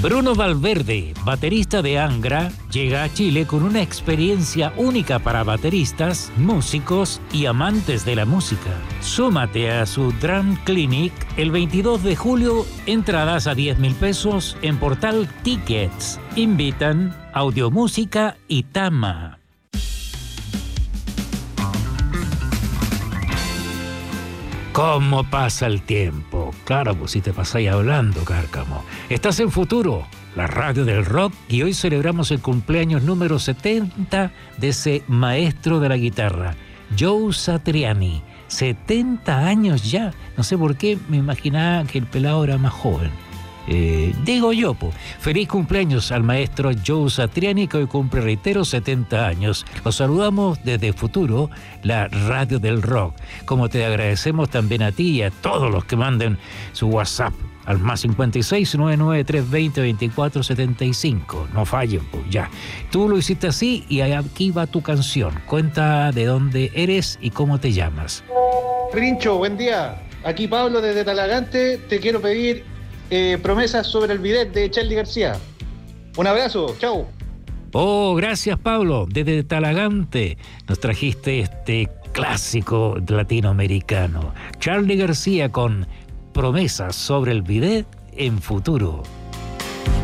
Bruno Valverde, baterista de Angra, llega a Chile con una experiencia única para bateristas, músicos y amantes de la música. Súmate a su Drum Clinic el 22 de julio, entradas a 10.000 pesos en Portal Tickets. Invitan Audiomúsica y Tama. ¿Cómo pasa el tiempo? Claro, pues si te pasáis hablando, Cárcamo. Estás en Futuro, la radio del rock, y hoy celebramos el cumpleaños número 70 de ese maestro de la guitarra, Joe Satriani. 70 años ya. No sé por qué me imaginaba que el pelado era más joven. Digo yo, pues. Feliz cumpleaños al maestro Joe Satriani, que hoy cumple, reitero, 70 años. Los saludamos desde Futuro, la radio del rock. Como te agradecemos también a ti y a todos los que manden su WhatsApp al más 56 99 320 24 75. No fallen, pues ya. Tú lo hiciste así y aquí va tu canción. Cuenta de dónde eres y cómo te llamas. Rincho, buen día. Aquí Pablo desde Talagante. Te quiero pedir promesas sobre el bidet de Charly García. Un abrazo, chau. Oh, gracias Pablo, desde Talagante nos trajiste este clásico latinoamericano. Charly García con Promesas sobre el bidet en Futuro.